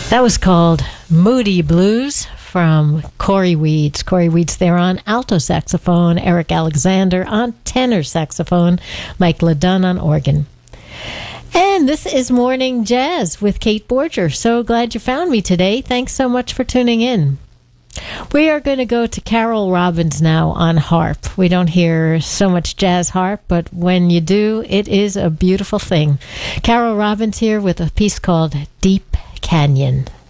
That was called Moody Blues from Corey Weeds. Corey Weeds there on alto saxophone, Eric Alexander on tenor saxophone, Mike LeDunn on organ. And this is Morning Jazz with Kate Borger. So glad you found me today. Thanks so much for tuning in. We are going to go to Carol Robbins now on harp. We don't hear so much jazz harp, but when you do, it is a beautiful thing. Carol Robbins here with a piece called Deep Canyon.